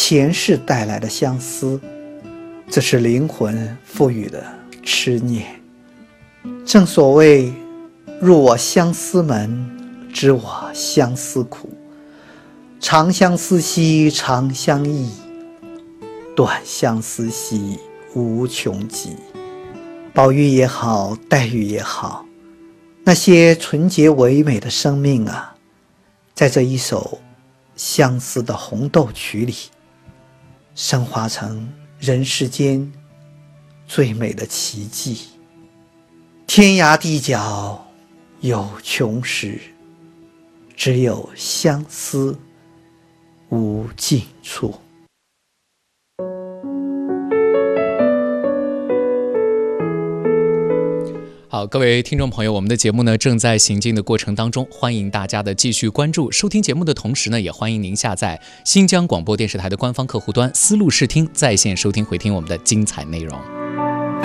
前世带来的相思，这是灵魂赋予的痴念。正所谓入我相思门，知我相思苦，长相思兮长相忆，短相思兮无穷极。宝玉也好，黛玉也好，那些纯洁唯美的生命啊，在这一首相思的红豆曲里，升华成人世间最美的奇迹。天涯地角有穷时，只有相思无尽处。 好，各位听众朋友，我们的节目呢正在行进的过程当中，欢迎大家的继续关注收听节目的同时呢，也欢迎您下载新疆广播电视台的官方客户端思路视听，在线收听回听我们的精彩内容。